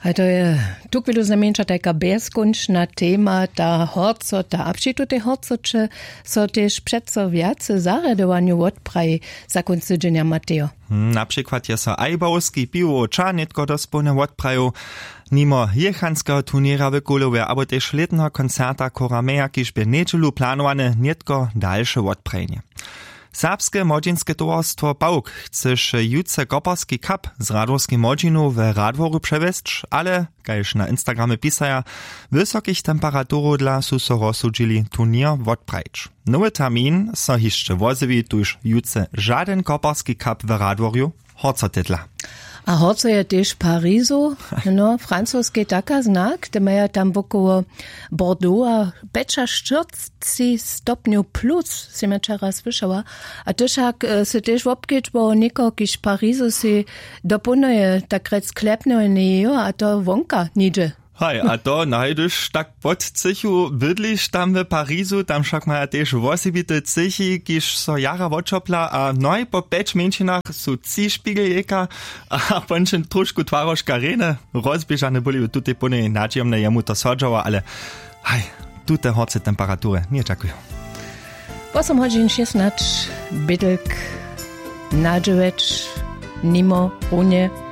A to je tukvilu znamenča taka bezkončna tema, ta horco, ta abšitu te horcoče, so tež predso viace zaradovanju odpraji za koncu dženja Mateo. Na przykład je so Ajbowski piwo czarnitko do spolne odpraju, nimo jechanskiego turniera w Kulowie, abo też letnego koncerta Korameja, kiż by niedzielu planowane nietko dalsze odprajenie. Serbskie młodzieńskie towarstwo PAUK chcesz jutce Koparski Cup z Radworskim Młodzinu w Radworu przewieźć, ale, kajż na Instagramie pisaja, wysokich temperaturów dla su so rozsudzili turnier odprajć. Nowy termin so jeszcze wozywi tuż jutce żaden Koparski Cup w Radworju horcotitla. A horco je tež Parizu, no, francoski taka znak, te maja tam wokoło Bordeaux, 45 stopniu plus, si me čara słyszała, a tež jak se tež wopkieć, bo niko kiž Parizu si dopunuje tak rec klepne nie, a to wonka nidzie. Hej, a to najdyš tak pod cichu bydliš tam w Parizu, tam však maja tež vosibite cichi, kiž so jara odčopla, a noj po 5 menšinach su špiegeljeka, a pončen trošku tvaroška rene, rozbiežane boli v tutej punej nadziemne jemu to sodžova, ale hej, tute horce temperature nie čakujú. 8 hodin 16, bydlk, nadževeč, nimo, runie.